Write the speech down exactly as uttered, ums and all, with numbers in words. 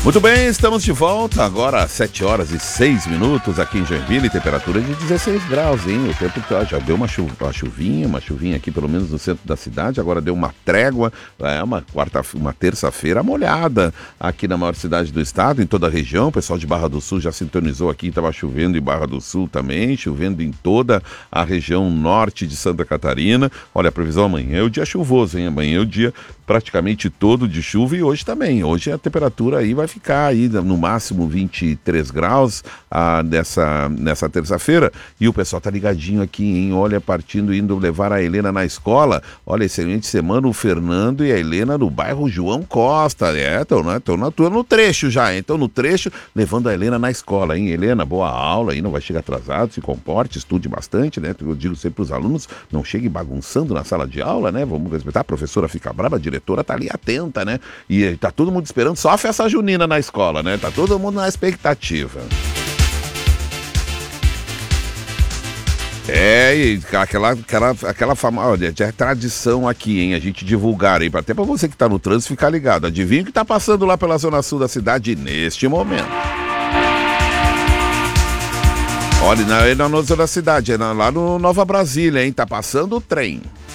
Muito bem, estamos de volta agora às sete horas e seis minutos aqui em Joinville, temperatura de dezesseis graus, hein? O tempo que já deu uma, chu uma chuvinha, uma chuvinha aqui pelo menos no centro da cidade, agora deu uma trégua, é uma quarta, uma terça-feira molhada aqui na maior cidade do estado, em toda a região. O pessoal de Barra do Sul já sintonizou aqui, estava chovendo em Barra do Sul também, chovendo em toda a região norte de Santa Catarina. Olha, a previsão amanhã é o dia chuvoso, hein? Amanhã é o dia praticamente todo de chuva e hoje também. Hoje a temperatura aí vai ficar aí no máximo vinte e três graus ah, nessa, nessa terça-feira. E o pessoal tá ligadinho aqui, hein? Olha, partindo, indo levar a Helena na escola. Olha, excelente semana, o Fernando e a Helena no bairro João Costa. É, estão né? no, no trecho já, então no trecho, levando a Helena na escola, hein? Helena, boa aula aí, não vai chegar atrasado, se comporte, estude bastante, né? Eu digo sempre para os alunos, não chegue bagunçando na sala de aula, né? Vamos respeitar, a professora fica brava, a diretora tá ali atenta, né? E tá todo mundo esperando só a festa junina na escola, né? Tá todo mundo na expectativa. É, e aquela, aquela, aquela fama, olha, já é tradição aqui, hein? A gente divulgar aí, até pra você que tá no trânsito ficar ligado. Adivinha o que tá passando lá pela zona sul da cidade neste momento. Olha, não é na zona da cidade, é lá no Nova Brasília, hein? Tá passando o trem.